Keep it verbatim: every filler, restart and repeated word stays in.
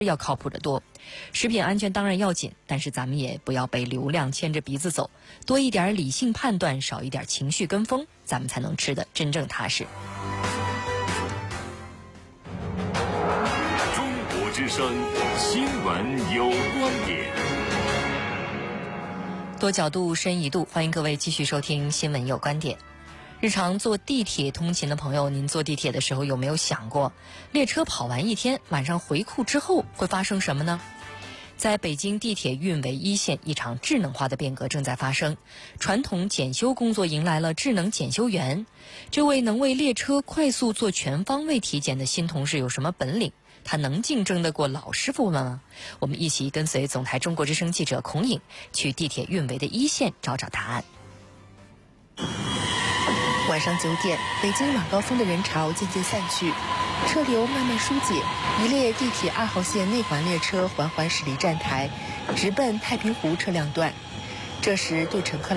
要靠谱得多。食品安全当然要紧，但是咱们也不要被流量牵着鼻子走，多一点理性判断，少一点情绪跟风，咱们才能吃得真正踏实。 中国之声新闻有观点， 多角度深一度，欢迎各位继续收听新闻有观点。日常坐地铁通勤的朋友，您坐地铁的时候有没有想过，列车跑完一天，晚上回库之后会发生什么呢？在北京地铁运维一线，一场智能化的变革正在发生，传统检修工作迎来了智能检修员。这位能为列车快速做全方位体检的新同事有什么本领？他能竞争得过老师傅们吗？我们一起跟随总台中国之声记者孔颖去地铁运维的一线找找答案。 晚上九点，北京晚高峰的人潮渐渐散去，车流慢慢疏解，一列地铁二号线内环列车缓缓驶离站台，直奔太平湖车辆段。这时，对乘客